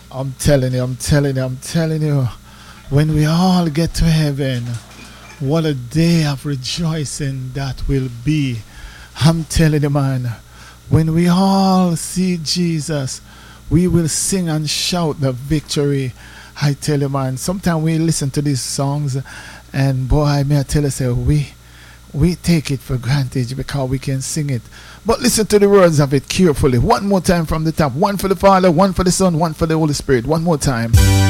I'm telling you, when we all get to heaven, what a day of rejoicing that will be. I'm telling you, man, when we all see Jesus, we will sing and shout the victory. I tell you, man, sometimes we listen to these songs, and boy, may I tell you, say, we take it for granted because we can sing it. But listen to the words of it carefully. One more time from the top. One for the Father, one for the Son, one for the Holy Spirit. One more time.